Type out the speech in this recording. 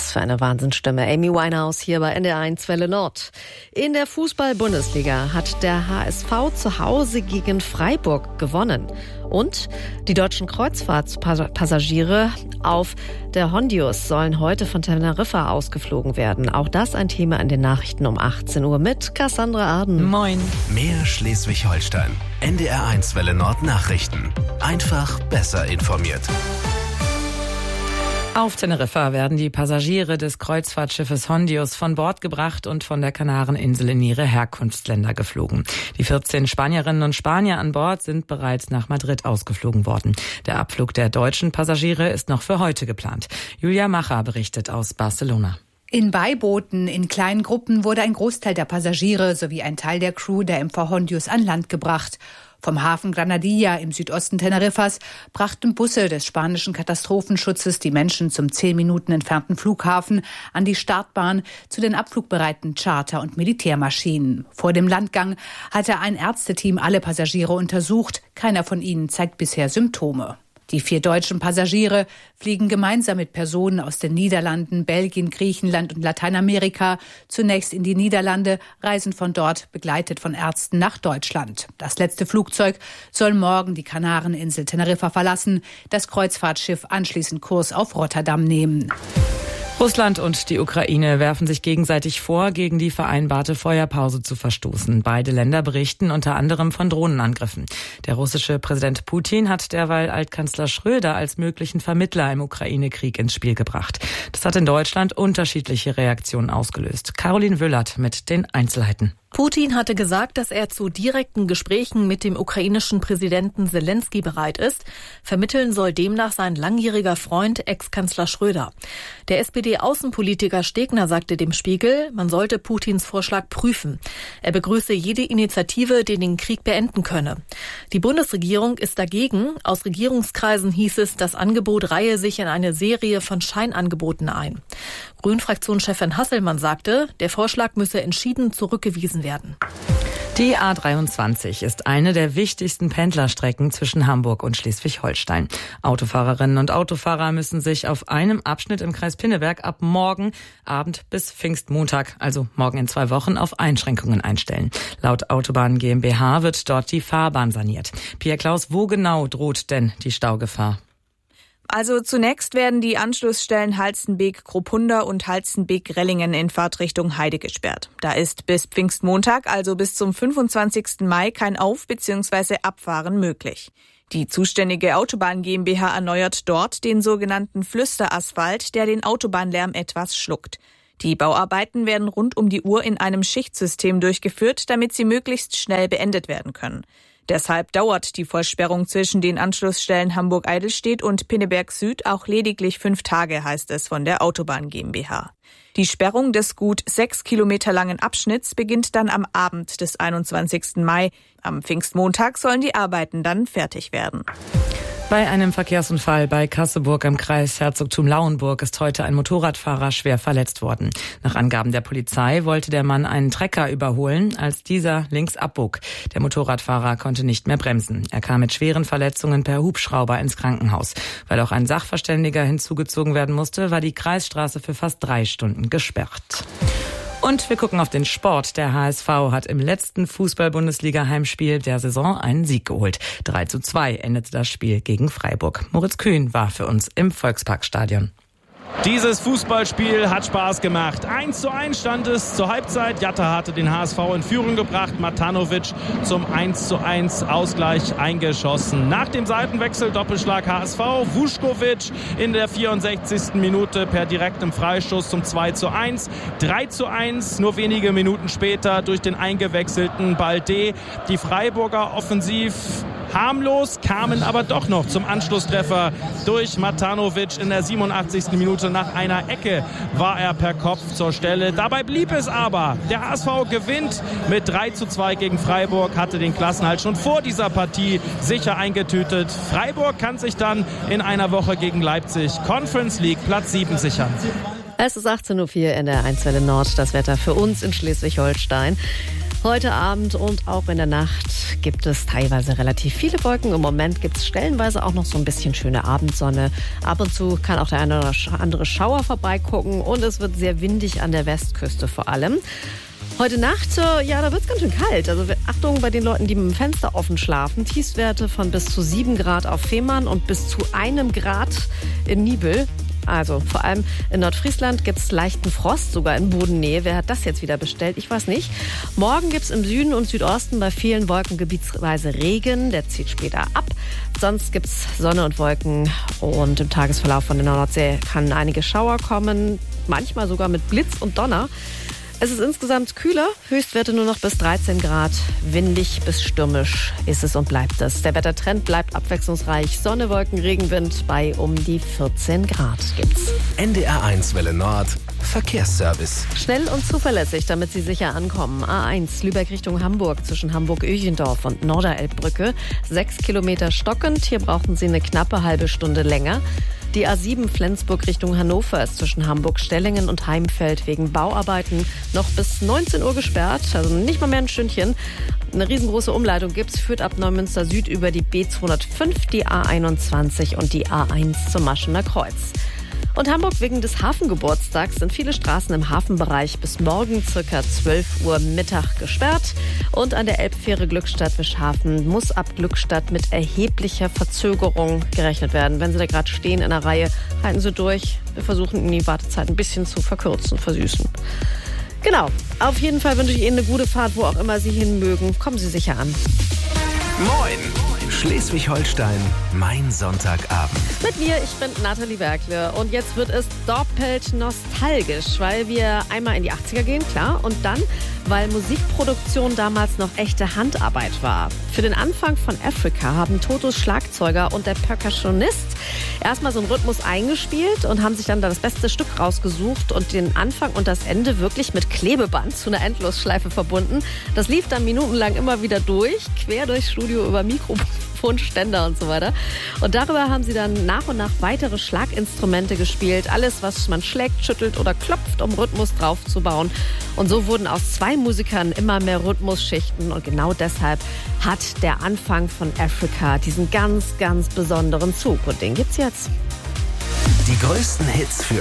Was für eine Wahnsinnsstimme. Amy Winehouse hier bei NDR1 Welle Nord. In der Fußball-Bundesliga hat der HSV zu Hause gegen Freiburg gewonnen. Und die deutschen Kreuzfahrtpassagiere auf der Hondius sollen heute von Teneriffa ausgeflogen werden. Auch das ein Thema in den Nachrichten um 18 Uhr mit Cassandra Arden. Moin. Mehr Schleswig-Holstein. NDR1 Welle Nord Nachrichten. Einfach besser informiert. Auf Teneriffa werden die Passagiere des Kreuzfahrtschiffes Hondius von Bord gebracht und von der Kanareninsel in ihre Herkunftsländer geflogen. Die 14 Spanierinnen und Spanier an Bord sind bereits nach Madrid ausgeflogen worden. Der Abflug der deutschen Passagiere ist noch für heute geplant. Julia Macher berichtet aus Barcelona. In Beibooten in kleinen Gruppen wurde ein Großteil der Passagiere sowie ein Teil der Crew der MV Hondius an Land gebracht. Vom Hafen Granadilla im Südosten Teneriffas brachten Busse des spanischen Katastrophenschutzes die Menschen zum 10 Minuten entfernten Flughafen an die Startbahn zu den abflugbereiten Charter- und Militärmaschinen. Vor dem Landgang hatte ein Ärzteteam alle Passagiere untersucht. Keiner von ihnen zeigt bisher Symptome. Die 4 deutschen Passagiere fliegen gemeinsam mit Personen aus den Niederlanden, Belgien, Griechenland und Lateinamerika zunächst in die Niederlande, reisen von dort begleitet von Ärzten nach Deutschland. Das letzte Flugzeug soll morgen die Kanareninsel Teneriffa verlassen, das Kreuzfahrtschiff anschließend Kurs auf Rotterdam nehmen. Russland und die Ukraine werfen sich gegenseitig vor, gegen die vereinbarte Feuerpause zu verstoßen. Beide Länder berichten unter anderem von Drohnenangriffen. Der russische Präsident Putin hat derweil Altkanzler Schröder als möglichen Vermittler im Ukraine-Krieg ins Spiel gebracht. Das hat in Deutschland unterschiedliche Reaktionen ausgelöst. Caroline Wöllert mit den Einzelheiten. Putin hatte gesagt, dass er zu direkten Gesprächen mit dem ukrainischen Präsidenten Zelensky bereit ist. Vermitteln soll demnach sein langjähriger Freund, Ex-Kanzler Schröder. Der SPD-Außenpolitiker Stegner sagte dem Spiegel, man sollte Putins Vorschlag prüfen. Er begrüße jede Initiative, die den Krieg beenden könne. Die Bundesregierung ist dagegen. Aus Regierungskreisen hieß es, das Angebot reihe sich in eine Serie von Scheinangeboten ein. Grünen-Fraktionschefin Hasselmann sagte, der Vorschlag müsse entschieden zurückgewiesen werden. Die A23 ist eine der wichtigsten Pendlerstrecken zwischen Hamburg und Schleswig-Holstein. Autofahrerinnen und Autofahrer müssen sich auf einem Abschnitt im Kreis Pinneberg ab morgen Abend bis Pfingstmontag, also morgen in 2 Wochen, auf Einschränkungen einstellen. Laut Autobahn GmbH wird dort die Fahrbahn saniert. Pierre Klaus, wo genau droht denn die Staugefahr? Also zunächst werden die Anschlussstellen Halstenbek-Kropunda und Halstenbek-Rellingen in Fahrtrichtung Heide gesperrt. Da ist bis Pfingstmontag, also bis zum 25. Mai, kein Auf- bzw. Abfahren möglich. Die zuständige Autobahn GmbH erneuert dort den sogenannten Flüsterasphalt, der den Autobahnlärm etwas schluckt. Die Bauarbeiten werden rund um die Uhr in einem Schichtsystem durchgeführt, damit sie möglichst schnell beendet werden können. Deshalb dauert die Vollsperrung zwischen den Anschlussstellen Hamburg-Eidelstedt und Pinneberg Süd auch lediglich 5 Tage, heißt es von der Autobahn GmbH. Die Sperrung des gut 6 Kilometer langen Abschnitts beginnt dann am Abend des 21. Mai. Am Pfingstmontag sollen die Arbeiten dann fertig werden. Bei einem Verkehrsunfall bei Kasseburg im Kreis Herzogtum Lauenburg ist heute ein Motorradfahrer schwer verletzt worden. Nach Angaben der Polizei wollte der Mann einen Trecker überholen, als dieser links abbog. Der Motorradfahrer konnte nicht mehr bremsen. Er kam mit schweren Verletzungen per Hubschrauber ins Krankenhaus. Weil auch ein Sachverständiger hinzugezogen werden musste, war die Kreisstraße für fast 3 Stunden gesperrt. Und wir gucken auf den Sport. Der HSV hat im letzten Fußball-Bundesliga-Heimspiel der Saison einen Sieg geholt. 3:2 endete das Spiel gegen Freiburg. Moritz Kühn war für uns im Volksparkstadion. Dieses Fußballspiel hat Spaß gemacht. 1:1 stand es zur Halbzeit. Jatta hatte den HSV in Führung gebracht. Matanovic zum 1:1 Ausgleich eingeschossen. Nach dem Seitenwechsel Doppelschlag HSV. Vuskovic in der 64. Minute per direktem Freistoß zum 2:1. 3:1 nur wenige Minuten später durch den eingewechselten Balde. Die Freiburger offensiv harmlos, kamen aber doch noch zum Anschlusstreffer durch Matanovic in der 87. Minute. Nach einer Ecke war er per Kopf zur Stelle. Dabei blieb es aber. Der HSV gewinnt mit 3:2 gegen Freiburg, hatte den Klassenerhalt schon vor dieser Partie sicher eingetütet. Freiburg kann sich dann in einer Woche gegen Leipzig Conference League Platz 7 sichern. Es ist 18.04 Uhr in der 1 Welle Nord. Das Wetter für uns in Schleswig-Holstein. Heute Abend und auch in der Nacht gibt es teilweise relativ viele Wolken. Im Moment gibt es stellenweise auch noch so ein bisschen schöne Abendsonne. Ab und zu kann auch der eine oder andere Schauer vorbeigucken und es wird sehr windig an der Westküste vor allem. Heute Nacht, da wird es ganz schön kalt. Also Achtung bei den Leuten, die mit dem Fenster offen schlafen. Tiefstwerte von bis zu 7 Grad auf Fehmarn und bis zu 1 Grad in Nibel. Also vor allem in Nordfriesland gibt es leichten Frost, sogar in Bodennähe. Wer hat das jetzt wieder bestellt? Ich weiß nicht. Morgen gibt es im Süden und Südosten bei vielen Wolken gebietsweise Regen. Der zieht später ab. Sonst gibt es Sonne und Wolken und im Tagesverlauf von der Nordsee kann einige Schauer kommen. Manchmal sogar mit Blitz und Donner. Es ist insgesamt kühler, Höchstwerte nur noch bis 13 Grad. Windig bis stürmisch ist es und bleibt es. Der Wettertrend bleibt abwechslungsreich. Sonne, Wolken, Regenwind bei um die 14 Grad gibt's. NDR 1 Welle Nord, Verkehrsservice. Schnell und zuverlässig, damit Sie sicher ankommen. A1 Lübeck Richtung Hamburg zwischen Hamburg-Öchendorf und Norderelbbrücke. 6 Kilometer stockend, hier brauchen Sie eine knappe halbe Stunde länger. Die A7 Flensburg Richtung Hannover ist zwischen Hamburg-Stellingen und Heimfeld wegen Bauarbeiten noch bis 19 Uhr gesperrt, also nicht mal mehr ein Stündchen. Eine riesengroße Umleitung gibt's, führt ab Neumünster Süd über die B205, die A21 und die A1 zum Maschener Kreuz. Und Hamburg wegen des Hafengeburtstags sind viele Straßen im Hafenbereich bis morgen ca. 12 Uhr Mittag gesperrt. Und an der Elbfähre Glückstadt-Wischhafen muss ab Glückstadt mit erheblicher Verzögerung gerechnet werden. Wenn Sie da gerade stehen in der Reihe, halten Sie durch. Wir versuchen Ihnen die Wartezeit ein bisschen zu verkürzen, versüßen. Genau, auf jeden Fall wünsche ich Ihnen eine gute Fahrt, wo auch immer Sie hin mögen. Kommen Sie sicher an. Moin! Schleswig-Holstein, mein Sonntagabend. Mit mir, ich bin Nathalie Bergle und jetzt wird es doppelt nostalgisch, weil wir einmal in die 80er gehen, klar, und dann, weil Musikproduktion damals noch echte Handarbeit war. Für den Anfang von Africa haben Totos Schlagzeuger und der Percussionist erstmal so einen Rhythmus eingespielt und haben sich dann das beste Stück rausgesucht und den Anfang und das Ende wirklich mit Klebeband zu einer Endlosschleife verbunden. Das lief dann minutenlang immer wieder durch, quer durchs Studio über Mikrofonständer und so weiter. Und darüber haben sie dann nach und nach weitere Schlaginstrumente gespielt. Alles, was man schlägt, schüttelt oder klopft, um Rhythmus draufzubauen. Und so wurden aus 2 Musikern immer mehr Rhythmusschichten. Und genau deshalb hat der Anfang von Africa diesen ganz, ganz besonderen Zug. Und den gibt's jetzt. Die größten Hits für